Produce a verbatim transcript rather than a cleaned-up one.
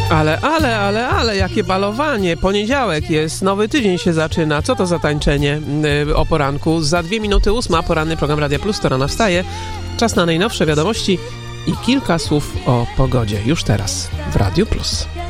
Ale, ale, ale, ale, jakie balowanie. Poniedziałek jest, nowy tydzień się zaczyna. Co to za tańczenie yy, o poranku? Za dwie minuty ósma, poranny program Radia Plus, to rano wstaje. Czas na najnowsze wiadomości i kilka słów o pogodzie. Już teraz w Radiu Plus.